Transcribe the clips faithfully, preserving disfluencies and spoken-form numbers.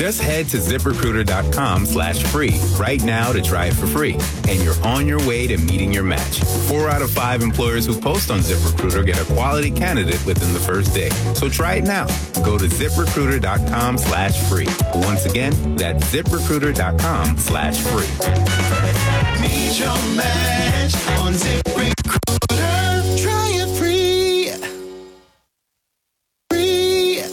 Just head to ZipRecruiter.com slash free right now to try it for free. And you're on your way to meeting your match. Four out of five employers who post on ZipRecruiter get a quality candidate within the first day. So try it now. Go to ZipRecruiter.com slash free. Once again, that's ZipRecruiter.com slash free. Meet your match on ZipRecruiter. Try it free. Free.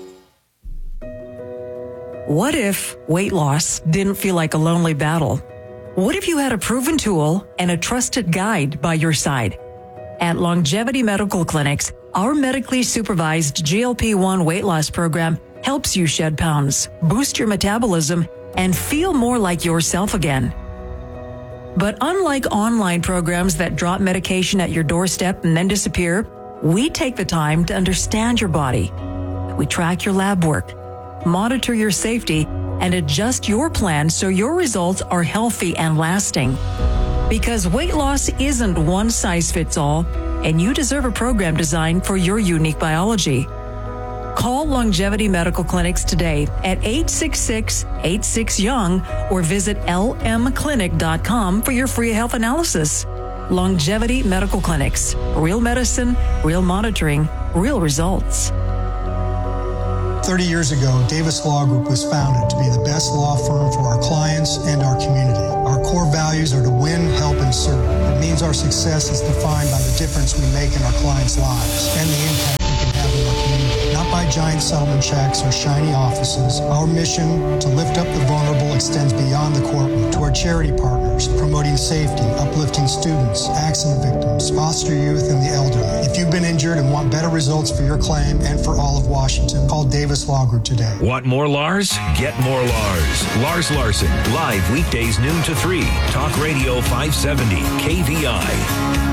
What if weight loss didn't feel like a lonely battle? What if you had a proven tool and a trusted guide by your side? At Longevity Medical Clinics, our medically supervised G L P one weight loss program helps you shed pounds, boost your metabolism, and feel more like yourself again. But unlike online programs that drop medication at your doorstep and then disappear, we take the time to understand your body. We track your lab work, monitor your safety, and adjust your plan so your results are healthy and lasting. Because weight loss isn't one size fits all, and you deserve a program designed for your unique biology. Call Longevity Medical Clinics today at eight six six, eight six, young or visit L M clinic dot com for your free health analysis. Longevity Medical Clinics. Real medicine, real monitoring, real results. thirty years ago, Davis Law Group was founded to be the best law firm for our clients and our community. Our core values are to win, help, and serve. It means our success is defined by the difference we make in our clients' lives and the impact we can have in our community. Not by giant settlement checks or shiny offices. Our mission to lift up the vulnerable extends beyond the courtroom to our charity partners, promoting safety, uplifting students, accident victims, foster youth, and the elderly. If you've been injured and want better results for your claim and for all of Washington, call Davis Law Group today. Want more Lars? Get more Lars. Lars Larson, live weekdays noon to three. Talk Radio five seventy, K V I.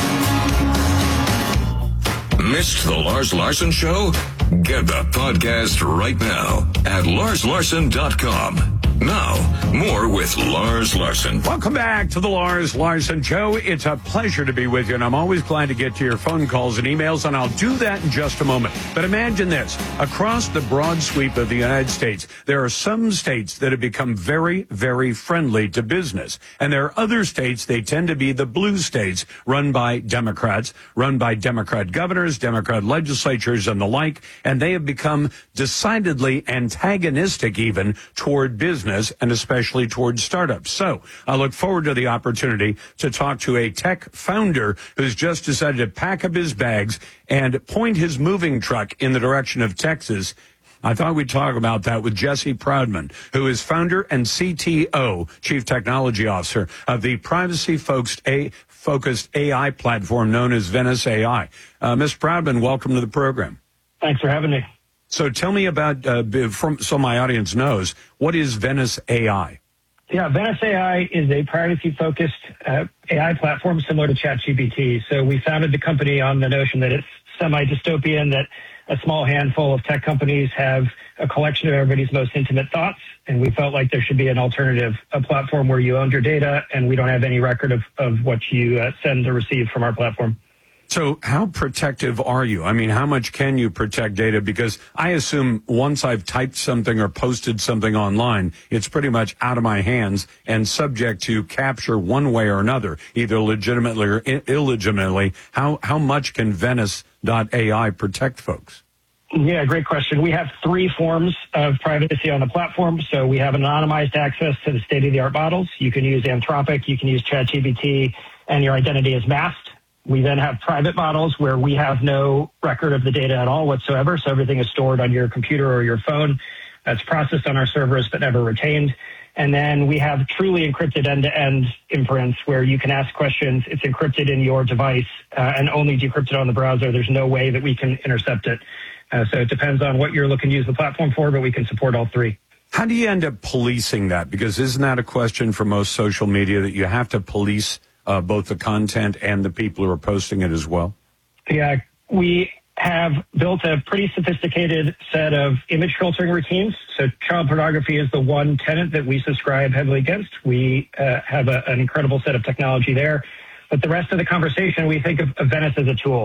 Missed the Lars Larson Show? Get the podcast right now at lars larson dot com. Now, more with Lars Larson. Welcome back to the Lars Larson Show. It's a pleasure to be with you, and I'm always glad to get to your phone calls and emails, and I'll do that in just a moment. But imagine this. Across the broad sweep of the United States, there are some states that have become very, very friendly to business. And there are other states, they tend to be the blue states, run by Democrats, run by Democrat governors, Democrat legislatures, and the like, and they have become decidedly antagonistic even toward business, and especially towards startups. So I look forward to the opportunity to talk to a tech founder who's just decided to pack up his bags and point his moving truck in the direction of Texas. I thought we'd talk about that with Jesse Proudman, who is founder and C T O, Chief Technology Officer, of the privacy-focused A, focused A I platform known as Venice A I. Uh, Mister Proudman, welcome to the program. Thanks for having me. So tell me about, uh, from, so my audience knows, what is Venice A I? Yeah, Venice A I is a privacy-focused uh, A I platform similar to ChatGPT. So we founded the company on the notion that it's semi-dystopian, that a small handful of tech companies have a collection of everybody's most intimate thoughts, and we felt like there should be an alternative, a platform where you owned your data and we don't have any record of, of what you uh, send or receive from our platform. So how protective are you? I mean, how much can you protect data? Because I assume once I've typed something or posted something online, it's pretty much out of my hands and subject to capture one way or another, either legitimately or illegitimately. How how much can Venice dot A I protect folks? Yeah, great question. We have three forms of privacy on the platform. So we have anonymized access to the state-of-the-art models. You can use Anthropic, you can use ChatGPT, and your identity is masked. We then have private models where we have no record of the data at all whatsoever. So everything is stored on your computer or your phone. That's processed on our servers but never retained. And then we have truly encrypted end-to-end inference where you can ask questions. It's encrypted in your device uh, and only decrypted on the browser. There's no way that we can intercept it. Uh, so it depends on what you're looking to use the platform for, but we can support all three. How do you end up policing that? Because isn't that a question for most social media, that you have to police Uh, both the content and the people who are posting it as well? Yeah, we have built a pretty sophisticated set of image filtering routines. So child pornography is the one tenet that we subscribe heavily against. We uh, have a, an incredible set of technology there. But the rest of the conversation, we think of, of Venice as a tool.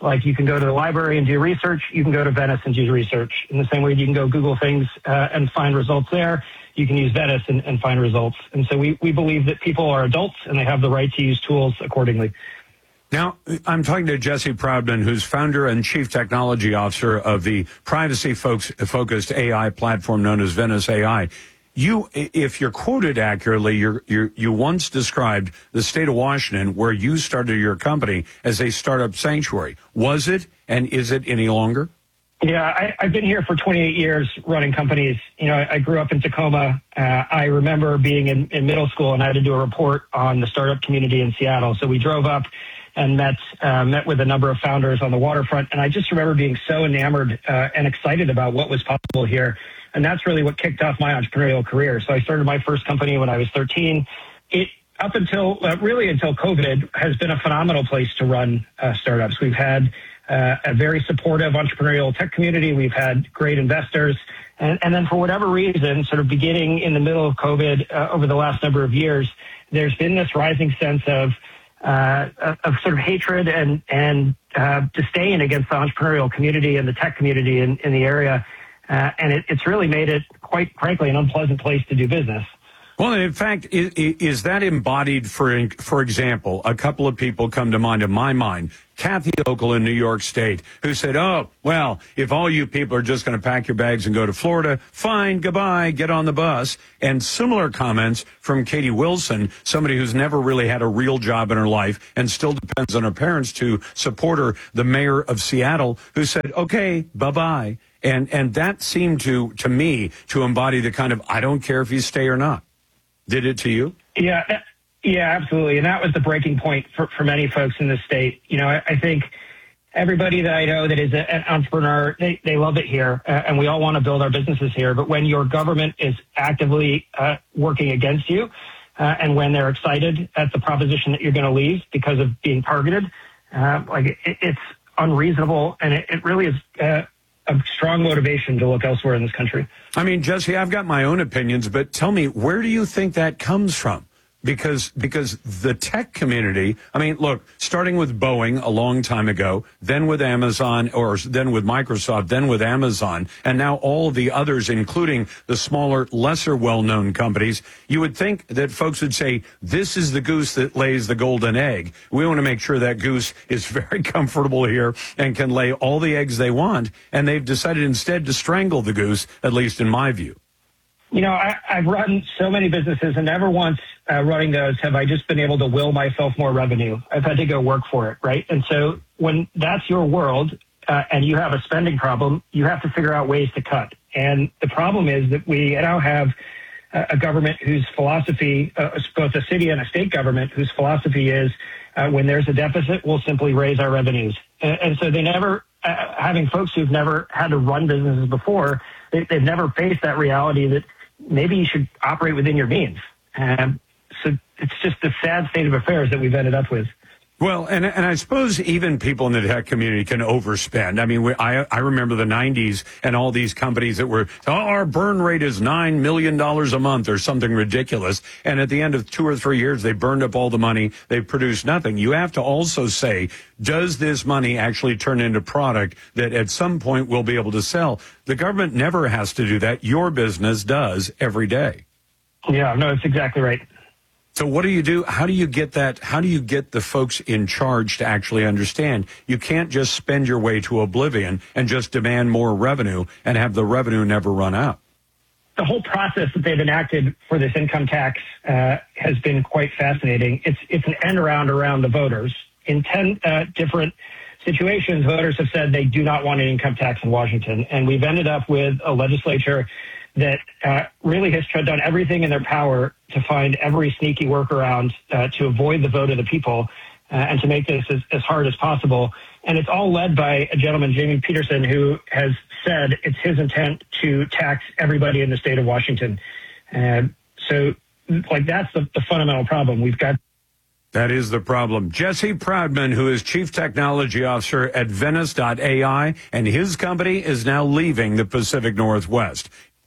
like you can go to the library and do research, you can go to Venice and do research. In the same way you can go Google things uh, and find results there, you can use Venice and, and find results. And so we, we believe that people are adults and they have the right to use tools accordingly. Now, I'm talking to Jesse Proudman, who's founder and chief technology officer of the privacy-focused A I platform known as Venice A I. You, if you're quoted accurately, you're, you're, you once described the state of Washington, where you started your company, as a startup sanctuary. Was it, and is it any longer? Yeah, I, I've been here for twenty-eight years running companies. You know, I, I grew up in Tacoma. Uh, I remember being in, in middle school, and I had to do a report on the startup community in Seattle. So we drove up and met uh, met with a number of founders on the waterfront. And I just remember being so enamored uh, and excited about what was possible here. And that's really what kicked off my entrepreneurial career. So I started my first company when I was thirteen. It, up until, uh, really until COVID, has been a phenomenal place to run uh, startups. We've had uh, a very supportive entrepreneurial tech community. We've had great investors. And, and then for whatever reason, sort of beginning in the middle of COVID uh, over the last number of years, there's been this rising sense of Uh, of sort of hatred and, and uh, disdain against the entrepreneurial community and the tech community in, in the area. Uh, and it, it's really made it, quite frankly, an unpleasant place to do business. Well, in fact, is, is that embodied, for for example, a couple of people come to mind, in my mind, Kathy Hochul in New York State, who said, oh, well, if all you people are just going to pack your bags and go to Florida, fine, goodbye, get on the bus. And similar comments from Katie Wilson, somebody who's never really had a real job in her life and still depends on her parents to support her, the mayor of Seattle, who said, okay, bye-bye. And and that seemed to, to me, to embody the kind of, I don't care if you stay or not. Did it to you? Yeah, yeah, absolutely. And that was the breaking point for, for many folks in the state. You know, I, I think everybody that I know that is a, an entrepreneur, they, they love it here, uh, and we all want to build our businesses here. But when your government is actively uh, working against you, uh, and when they're excited at the proposition that you're going to leave because of being targeted, uh, like it, it's unreasonable, and it, it really is uh, a strong motivation to look elsewhere in this country. I mean, Jesse, I've got my own opinions, but tell me, where do you think that comes from? Because because the tech community, I mean, look, starting with Boeing a long time ago, then with Amazon, or then with Microsoft, then with Amazon, and now all the others, including the smaller, lesser well-known companies, you would think that folks would say, this is the goose that lays the golden egg. We want to make sure that goose is very comfortable here and can lay all the eggs they want, and they've decided instead to strangle the goose, at least in my view. You know, I, I've run so many businesses, and never once uh, running those have I just been able to will myself more revenue. I've had to go work for it, right? And so when that's your world uh, and you have a spending problem, you have to figure out ways to cut. And the problem is that we now have a, a government whose philosophy, uh, both a city and a state government, whose philosophy is uh, when there's a deficit, we'll simply raise our revenues. And, and so they never, uh, having folks who've never had to run businesses before, they, they've never faced that reality that maybe you should operate within your means. Um, so it's just the sad state of affairs that we've ended up with. Well, and and I suppose even people in the tech community can overspend. I mean, we, I I remember the nineties and all these companies that were, oh, our burn rate is nine million dollars a month or something ridiculous. And at the end of two or three years, they burned up all the money. They produced nothing. You have to also say, does this money actually turn into product that at some point we'll be able to sell? The government never has to do that. Your business does every day. Yeah, no, it's exactly right. So what do you do? How do you get that? How do you get the folks in charge to actually understand you can't just spend your way to oblivion and just demand more revenue and have the revenue never run out? The whole process that they've enacted for this income tax uh, has been quite fascinating. It's it's an end around around the voters. In ten uh, different situations, voters have said they do not want an income tax in Washington, and we've ended up with a legislature that uh, really has done everything in their power to find every sneaky workaround uh, to avoid the vote of the people uh, and to make this as, as hard as possible. And it's all led by a gentleman, Jamie Peterson, who has said it's his intent to tax everybody in the state of Washington. Uh, so, like, that's the, the fundamental problem. We've got. That is the problem. Jesse Proudman, who is Chief Technology Officer at Venice dot A I, and his company is now leaving the Pacific Northwest.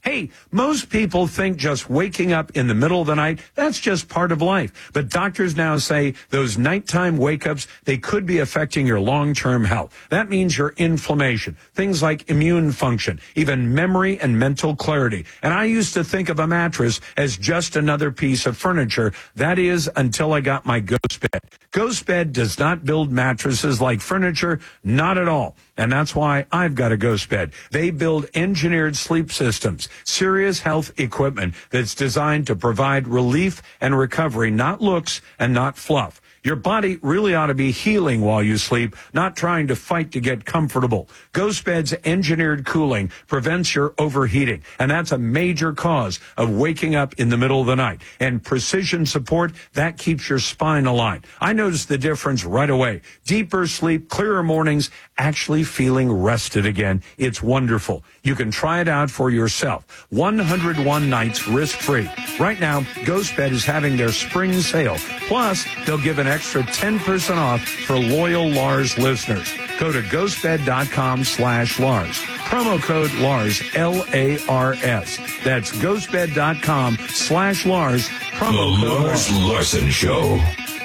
Hey, most people think just waking up in the middle of the night, that's just part of life. But doctors now say those nighttime wake-ups, they could be affecting your long-term health. That means your inflammation, things like immune function, even memory and mental clarity. And I used to think of a mattress as just another piece of furniture. That is until I got my Ghost Bed. Ghost Bed does not build mattresses like furniture, not at all. And that's why I've got a Ghost Bed. They build engineered sleep systems, serious health equipment that's designed to provide relief and recovery, not looks and not fluff. Your body really ought to be healing while you sleep, not trying to fight to get comfortable. Ghost Bed's engineered cooling prevents your overheating, and that's a major cause of waking up in the middle of the night. And precision support, that keeps your spine aligned. I noticed the difference right away. Deeper sleep, clearer mornings, actually feeling rested again. It's wonderful. You can try it out for yourself. one hundred one nights risk-free. Right now, Ghost Bed is having their spring sale. Plus, they'll give an extra ten percent off for loyal Lars listeners. Go to ghostbed.com slash Lars. Promo code Lars, L A R S. That's ghostbed.com slash Lars. Promo The code Lars Lars. Larson Show.